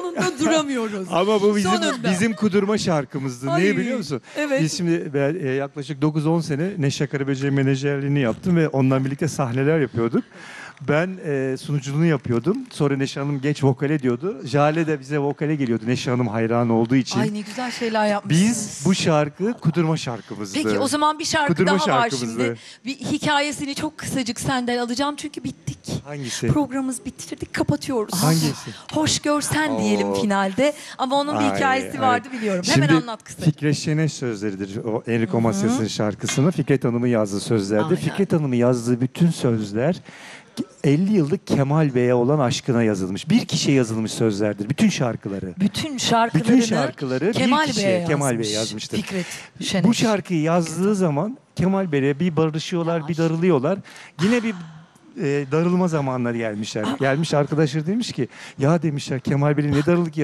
sonunda duramıyoruz. Ama bu Sonunda. bizim kudurma şarkımızdı. Ay, Niye biliyor musun? evet. Biz şimdi yaklaşık 9-10 sene Neşe Karaböcek'in menajerliğini yaptım ve ondan birlikte sahneler yapıyorduk. Ben sunuculuğunu yapıyordum. Sonra Neşe Hanım geç vokale diyordu. Jale de bize vokale geliyordu. Neşe Hanım hayran olduğu için. Ay ne güzel şeyler yapmışsınız. Biz bu şarkı kudurma şarkımızdı. Peki o zaman bir şarkı Kudurma daha var şarkımızdı. şimdi. Bir hikayesini çok kısacık senden alacağım çünkü bittik. Hangisi? Programımızı bitirdik, kapatıyoruz. Hangisi? Hoş görsen diyelim Oo. finalde. Ama onun bir Ay, hikayesi vardı biliyorum. Hemen Şimdi anlat kısaca. Fikret Şener sözleridir o Enrico Macias'ın şarkısını. Fikret Hanım'ın yazdığı sözlerdir. Aynen. Fikret Hanım'ın yazdığı bütün sözler 50 yıllık Kemal Bey'e olan aşkına yazılmış. Bir kişiye yazılmış sözlerdir. Bütün şarkıları. Bütün şarkılarını, Kemal Bey'e kişiye, yazmış. Kemal Bey yazmıştır. Fikret Şener. Bu şarkıyı yazdığı zaman Kemal Bey'e bir barışıyorlar, bir darılıyorlar. Yine bir darılma zamanları gelmişler. Gelmiş arkadaşlar demiş ki ya demişler Kemal Bey'e ne darılık